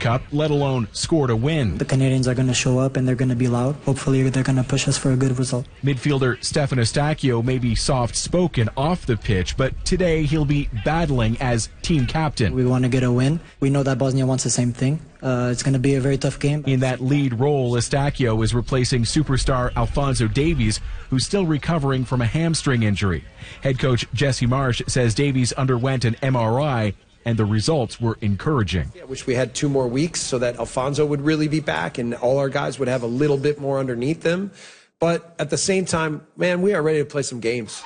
Cup, let alone score to win. The Canadians are going to show up and they're going to be loud. Hopefully they're going to push us for a good result. Midfielder Stefan Eustáquio may be soft-spoken off the pitch, but today he'll be battling as team captain. We want to get a win. We know that Bosnia wants the same thing. It's going to be a very tough game. In that lead role, Eustáquio is replacing superstar Alphonso Davies, who's still recovering from a hamstring injury. Head coach Jesse Marsh says Davies underwent an MRI and the results were encouraging. I wish we had 2 more weeks so that Alphonso would really be back and all our guys would have a little bit more underneath them. But at the same time, man, we are ready to play some games.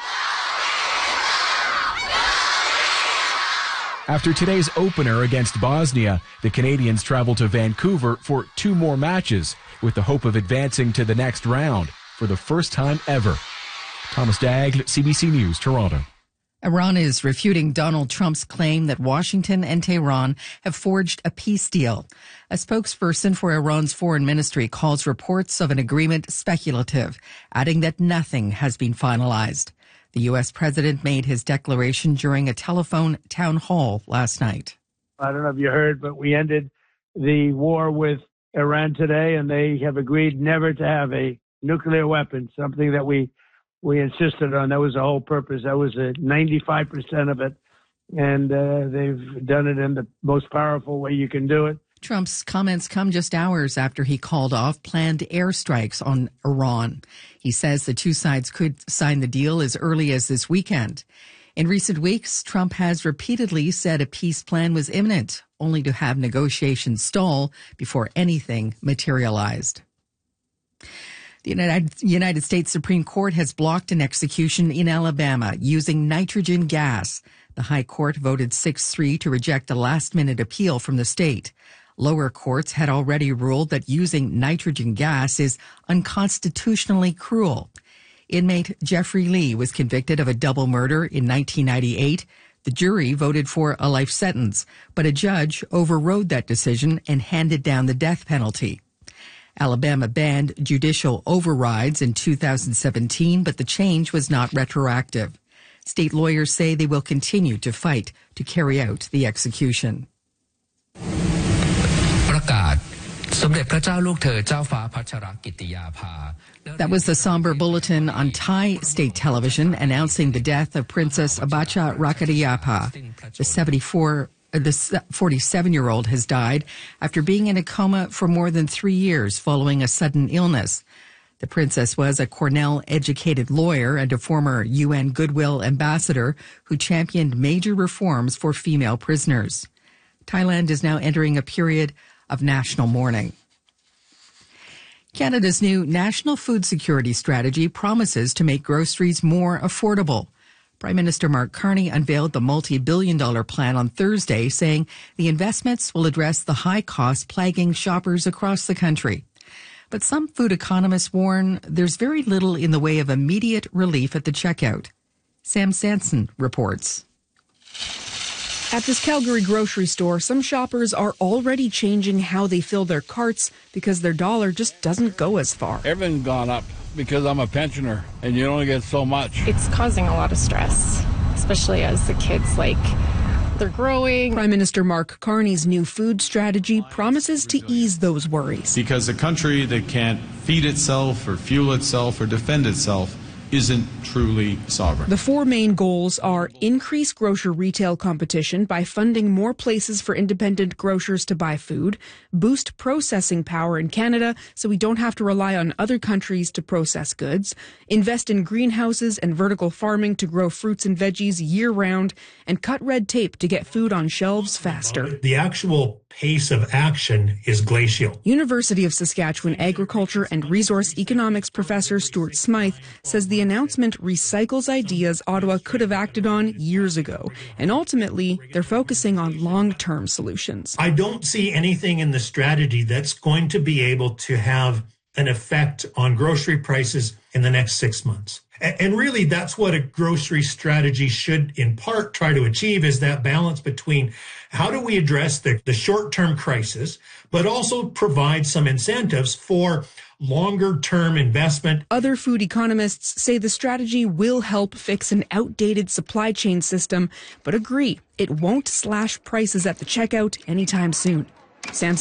After today's opener against Bosnia, the Canadians travel to Vancouver for 2 more matches with the hope of advancing to the next round for the first time ever. Thomas Daigle, CBC News, Toronto. Iran is refuting Donald Trump's claim that Washington and Tehran have forged a peace deal. A spokesperson for Iran's foreign ministry calls reports of an agreement speculative, adding that nothing has been finalized. The U.S. president made his declaration during a telephone town hall last night. I don't know if you heard, but we ended the war with Iran today, and they have agreed never to have a nuclear weapon, something that we insisted on. That was the whole purpose. That was 95% of it, and they've done it in the most powerful way you can do it. Trump's comments come just hours after he called off planned airstrikes on Iran. He says the two sides could sign the deal as early as this weekend. In recent weeks, Trump has repeatedly said a peace plan was imminent, only to have negotiations stall before anything materialized. The United States Supreme Court has blocked an execution in Alabama using nitrogen gas. The High Court voted 6-3 to reject a last-minute appeal from the state. Lower courts had already ruled that using nitrogen gas is unconstitutionally cruel. Inmate Jeffrey Lee was convicted of a double murder in 1998. The jury voted for a life sentence, but a judge overrode that decision and handed down the death penalty. Alabama banned judicial overrides in 2017, but the change was not retroactive. State lawyers say they will continue to fight to carry out the execution. That was the somber bulletin on Thai state television announcing the death of Princess Abacha Rakariapa. The 47-year-old has died after being in a coma for more than 3 years following a sudden illness. The princess was a Cornell-educated lawyer and a former UN Goodwill ambassador who championed major reforms for female prisoners. Thailand is now entering a period of national mourning. Canada's new National Food Security Strategy promises to make groceries more affordable. Prime Minister Mark Carney unveiled the multi-billion-dollar plan on Thursday, saying the investments will address the high costs plaguing shoppers across the country. But some food economists warn there's very little in the way of immediate relief at the checkout. Sam Sanson reports. At this Calgary grocery store, some shoppers are already changing how they fill their carts because their dollar just doesn't go as far. Everything's gone up because I'm a pensioner and you only get so much. It's causing a lot of stress, especially as the kids, they're growing. Prime Minister Mark Carney's new food strategy promises to ease those worries. Because a country that can't feed itself or fuel itself or defend itself isn't truly sovereign. The 4 main goals are increase grocer retail competition by funding more places for independent grocers to buy food, boost processing power in Canada so we don't have to rely on other countries to process goods, invest in greenhouses and vertical farming to grow fruits and veggies year-round, and cut red tape to get food on shelves faster. The actual pace of action is glacial. University of Saskatchewan Agriculture and Resource Economics professor Stuart Smythe says the announcement recycles ideas Ottawa could have acted on years ago, and ultimately they're focusing on long-term solutions. I don't see anything in the strategy that's going to be able to have an effect on grocery prices in the next 6 months. And really, that's what a grocery strategy should, in part, try to achieve, is that balance between how do we address the short-term crisis, but also provide some incentives for longer-term investment. Other food economists say the strategy will help fix an outdated supply chain system, but agree it won't slash prices at the checkout anytime soon. Sam